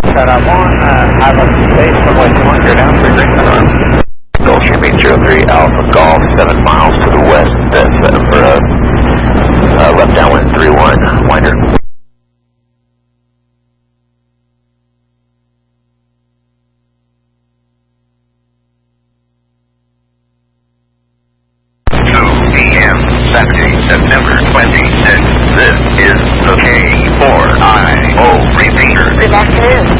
Ramon, have a space for what you want. You're down for Grayson Arm. Gulfstream 803 Alpha Golf, 7 miles to the west, for left downwind 31, winder. PM, Saturday, September 26th. This is the K4IO repeater. Good afternoon.